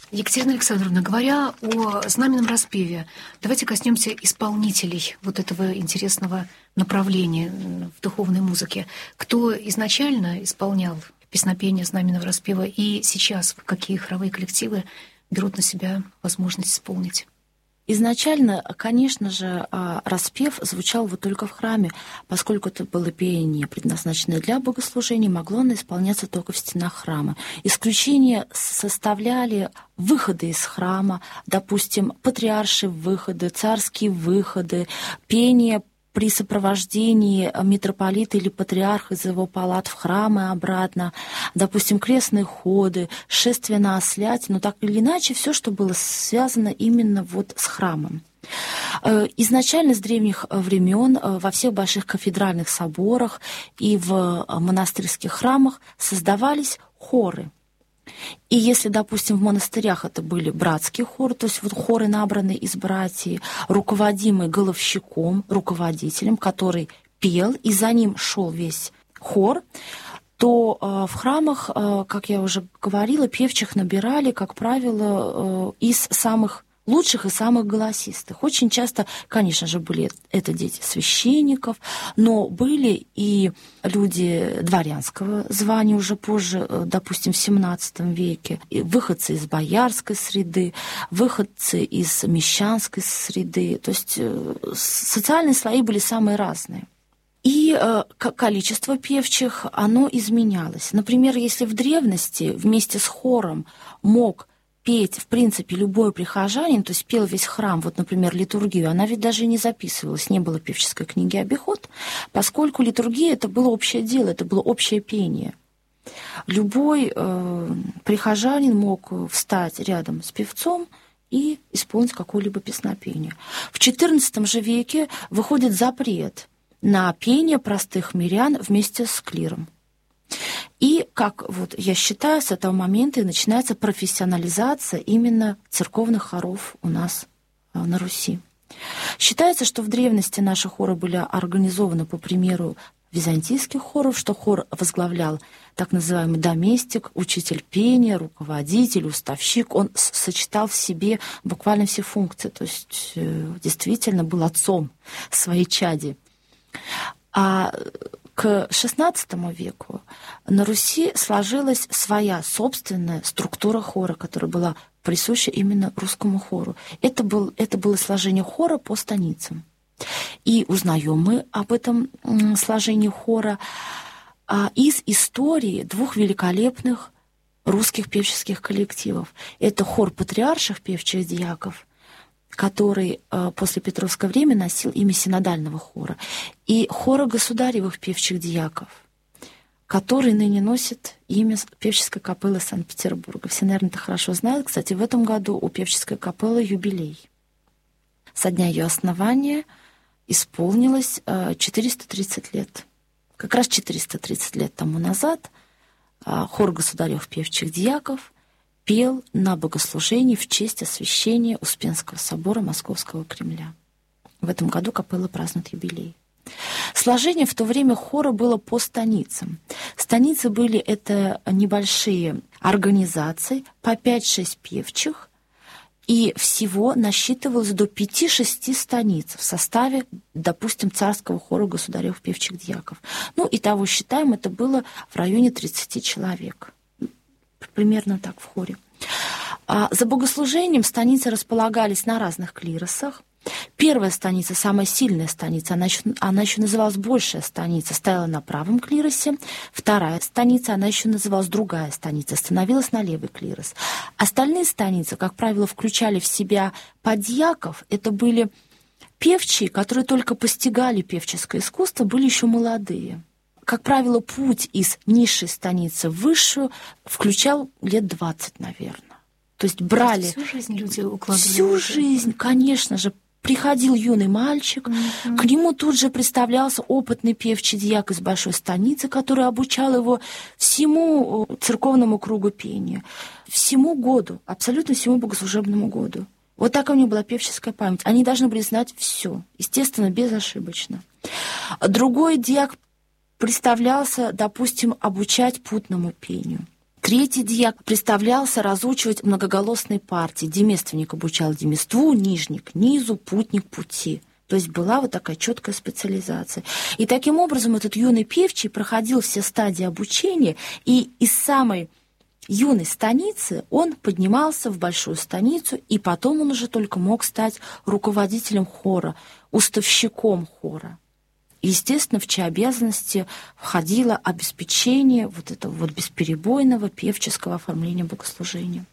Екатерина Александровна, говоря о знаменном распеве, давайте коснемся исполнителей вот этого интересного направления в духовной музыке. Кто изначально исполнял песнопение знаменного распева и сейчас какие хоровые коллективы берут на себя возможность исполнить? Изначально, конечно же, распев звучал вот только в храме, поскольку это было пение, предназначенное для богослужения, могло оно исполняться только в стенах храма. Исключение составляли выходы из храма, допустим, патриаршие выходы, царские выходы, пение при сопровождении митрополита или патриарха из его палат в храм и обратно, допустим, крестные ходы, шествия на осляте, но так или иначе все, что было связано именно вот с храмом. Изначально с древних времен во всех больших кафедральных соборах и в монастырских храмах создавались хоры. И если, допустим, в монастырях это были братские хоры, то есть вот хоры, набранные из братьев, руководимые головщиком, руководителем, который пел, и за ним шел весь хор, то в храмах, как я уже говорила, певчих набирали, как правило, из самых лучших и самых голосистых. Очень часто, конечно же, были это дети священников, но были и люди дворянского звания уже позже, допустим, в XVII веке, и выходцы из боярской среды, выходцы из мещанской среды. То есть социальные слои были самые разные. И количество певчих, оно изменялось. Например, если в древности вместе с хором мог петь, в принципе, любой прихожанин, то есть пел весь храм, вот, например, литургию, она ведь даже не записывалась, не было певческой книги «Обиход», поскольку литургия — это было общее дело, это было общее пение. Любой прихожанин мог встать рядом с певцом и исполнить какое-либо песнопение. В XIV же веке выходит запрет на пение простых мирян вместе с клиром. И, как вот я считаю, с этого момента и начинается профессионализация именно церковных хоров у нас на Руси. Считается, что в древности наши хоры были организованы по примеру византийских хоров, что хор возглавлял так называемый доместик, учитель пения, руководитель, уставщик. Он сочетал в себе буквально все функции, то есть действительно был отцом своей чади. А к XVI веку на Руси сложилась своя собственная структура хора, которая была присуща именно русскому хору. Это было сложение хора по станицам. И узнаем мы об этом сложении хора из истории двух великолепных русских певческих коллективов. Это хор патриарших певчих дьяков, который после Петровского времени носил имя синодального хора, и хора государевых певчих дьяков, который ныне носит имя певческой капеллы Санкт-Петербурга. Все, наверное, это хорошо знают. Кстати, в этом году у певческой капеллы юбилей. Со дня ее основания исполнилось 430 лет. Как раз 430 лет тому назад хор государевых певчих дьяков пел на богослужении в честь освящения Успенского собора Московского Кремля. В этом году капелла празднует юбилей. Сложение в то время хора было по станицам. Станицы были это небольшие организации, по 5-6 певчих, и всего насчитывалось до 5-6 станиц в составе, допустим, царского хора государевых певчих дьяков. Ну, итого считаем, это было в районе 30 человек. Примерно так в хоре. За богослужением станицы располагались на разных клиросах. Первая станица, самая сильная станица, она еще называлась большая станица, стояла на правом клиросе. Вторая станица, она еще называлась другая станица, становилась на левый клирос. Остальные станицы, как правило, включали в себя подьяков. Это были певчие, которые только постигали певческое искусство, были еще молодые. Как правило, путь из низшей станицы в высшую включал лет 20, наверное. То есть брали... Всю жизнь люди укладывали. Всю жизнь, конечно же. Приходил юный мальчик, к нему тут же представлялся опытный певчий дьяк из большой станицы, который обучал его всему церковному кругу пения, всему году, абсолютно всему богослужебному году. Вот такая у них была певческая память. Они должны были знать все, естественно, безошибочно. Другой дьяк представлялся, допустим, обучать путному пению. Третий дьяк представлялся разучивать многоголосные партии. Деместственник обучал деместву, нижник низу, путник пути. То есть была вот такая четкая специализация. И таким образом этот юный певчий проходил все стадии обучения, и из самой юной станицы он поднимался в большую станицу, и потом он уже только мог стать руководителем хора, уставщиком хора. Естественно, в чьи обязанности входило обеспечение вот этого вот бесперебойного певческого оформления богослужения.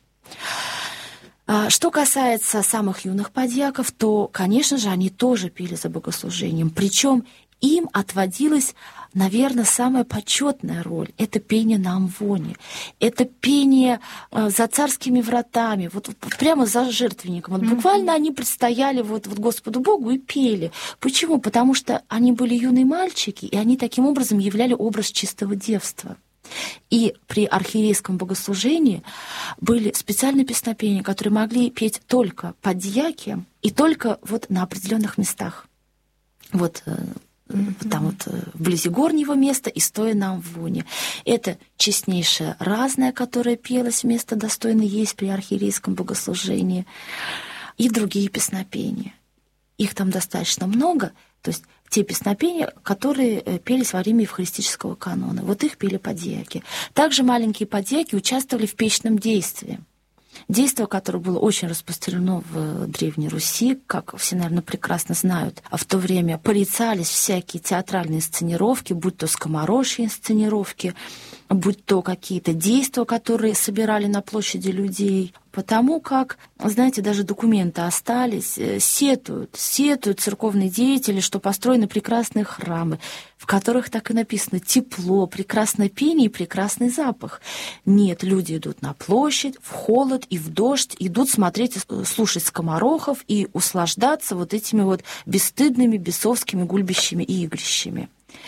Что касается самых юных подьяков, то, конечно же, они тоже пели за богослужением. Причем им отводилась, наверное, самая почетная роль. Это пение на амвоне, это пение за царскими вратами, вот прямо за жертвенником. Вот буквально они предстояли вот Господу Богу и пели. Почему? Потому что они были юные мальчики, и они таким образом являли образ чистого девства. И при архиерейском богослужении были специальные песнопения, которые могли петь только подьяки и только вот на определенных местах. Вот там вот вблизи горнего места и стоя на амвоне. Это честнейшее разное, которое пелось вместо достойно есть при архиерейском богослужении, и другие песнопения. Их там достаточно много, то есть те песнопения, которые пелись во время евхаристического канона. Вот их пели подьяки. Также маленькие подьяки участвовали в печном действии. Действо, которое было очень распространено в Древней Руси, как все, наверное, прекрасно знают, а в то время порицались всякие театральные сценировки, будь то скоморожьи инсценировки, будь то какие-то действия, которые собирали на площади людей, потому как, знаете, даже документы остались, сетуют церковные деятели, что построены прекрасные храмы, в которых так и написано «тепло, прекрасное пение и прекрасный запах». Нет, люди идут на площадь, в холод и в дождь, идут смотреть и слушать скоморохов и услаждаться вот этими вот бесстыдными бесовскими гульбищами и игрищами.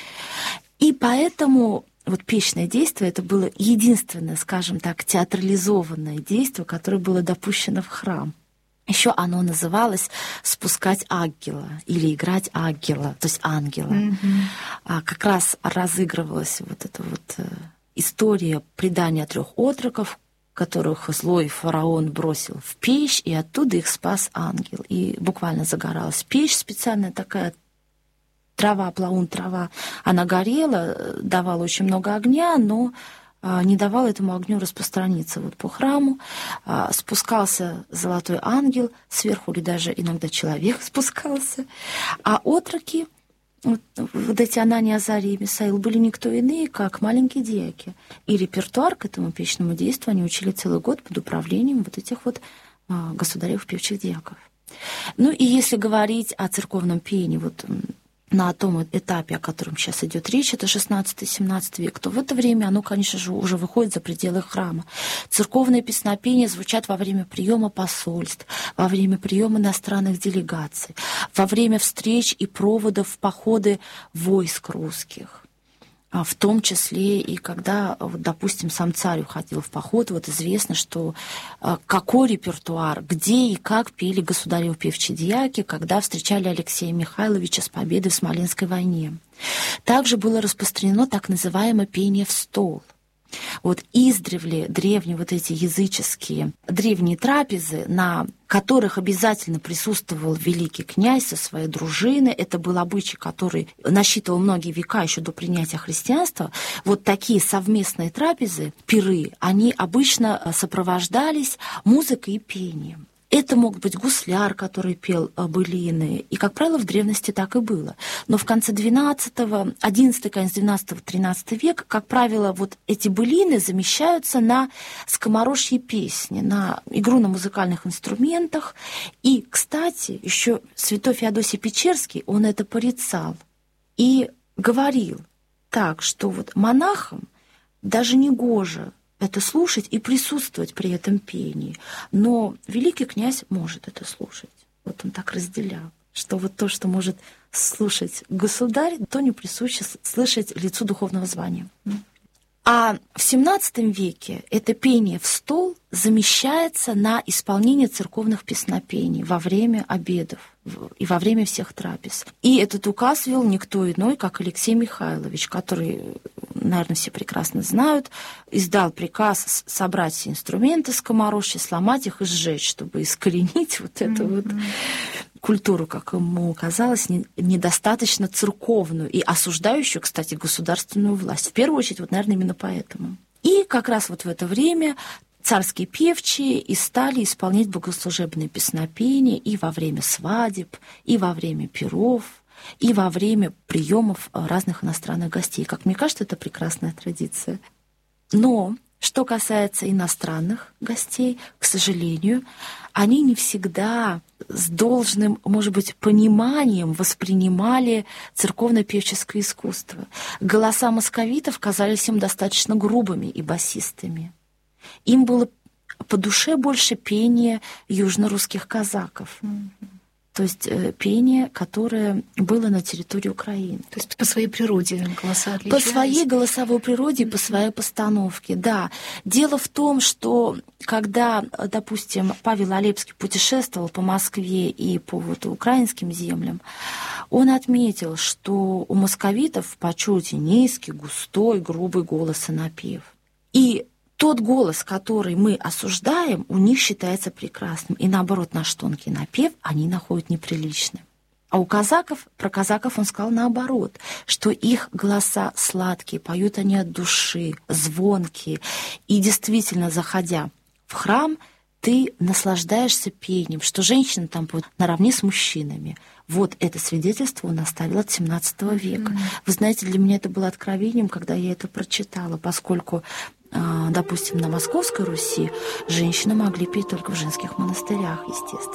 И поэтому вот печное действие — это было единственное, скажем так, театрализованное действие, которое было допущено в храм. Еще оно называлось «спускать ангела» или «играть ангела», то есть ангела. Как раз разыгрывалась вот эта вот история предания 3 отроков, которых злой фараон бросил в печь, и оттуда их спас ангел. И буквально загоралась печь, специальная такая трава, плаун трава, она горела, давала очень много огня, но не давала этому огню распространиться вот по храму. Спускался золотой ангел, сверху или даже иногда человек спускался. А отроки, вот эти Анания, Азария и Мисаил, были никто иные, как маленькие дьяки. И репертуар к этому печному действию они учили целый год под управлением вот этих вот государев певчих дьяков. Ну и если говорить о церковном пении, вот на том этапе, о котором сейчас идет речь, это 16-17 век, то в это время оно, конечно же, уже выходит за пределы храма. Церковные песнопения звучат во время приема посольств, во время приема иностранных делегаций, во время встреч и проводов в походы войск русских. В том числе и когда, вот, допустим, сам царь уходил в поход, вот известно, что какой репертуар, где и как пели государевы певчие дьяки, когда встречали Алексея Михайловича с победой в Смоленской войне. Также было распространено так называемое пение в стол. Вот издревле древние вот эти языческие древние трапезы, на которых обязательно присутствовал великий князь со своей дружиной. Это был обычай, который насчитывал многие века еще до принятия христианства. Вот такие совместные трапезы, пиры, они обычно сопровождались музыкой и пением. Это мог быть гусляр, который пел былины, и, как правило, в древности так и было. Но в конце XII, XI, конец XII, XIII века, как правило, вот эти былины замещаются на скоморожьи песни, на игру на музыкальных инструментах. И, кстати, еще святой Феодосий Печерский, он это порицал и говорил так, что вот монахам даже не гоже это слушать и присутствовать при этом пении. Но великий князь может это слушать. Вот он так разделял, что вот то, что может слушать государь, то не присуще слышать лицу духовного звания. А в XVII веке это пение в стол замещается на исполнение церковных песнопений во время обедов. и во время всех трапез. И этот указ вел никто иной, как Алексей Михайлович, который, наверное, все прекрасно знают, издал приказ собрать все инструменты скоморохи, сломать их и сжечь, чтобы искоренить вот эту вот культуру, как ему казалось, недостаточно церковную и осуждающую, кстати, государственную власть. В первую очередь, вот, наверное, именно поэтому. И как раз вот в это время царские певчие и стали исполнять богослужебные песнопения и во время свадеб, и во время пиров, и во время приемов разных иностранных гостей. Как мне кажется, это прекрасная традиция. Но что касается иностранных гостей, к сожалению, они не всегда с должным, может быть, пониманием воспринимали церковно-певческое искусство. Голоса московитов казались им достаточно грубыми и басистыми. Им было по душе больше пение южно-русских казаков. То есть пение, которое было на территории Украины. То есть по своей природе голоса отличались? По своей голосовой природе и по своей постановке, да. Дело в том, что когда, допустим, Павел Алепский путешествовал по Москве и по вот украинским землям, он отметил, что у московитов в почете низкий, густой, грубый голос и напев. И тот голос, который мы осуждаем, у них считается прекрасным. И наоборот, наш тонкий напев они находят неприличным. А у казаков, про казаков он сказал наоборот, что их голоса сладкие, поют они от души, звонкие. И действительно, заходя в храм, ты наслаждаешься пением, что женщины там будут наравне с мужчинами. Вот это свидетельство он оставил от XVII века. Вы знаете, для меня это было откровением, когда я это прочитала, поскольку, допустим, на Московской Руси женщины могли петь только в женских монастырях, естественно.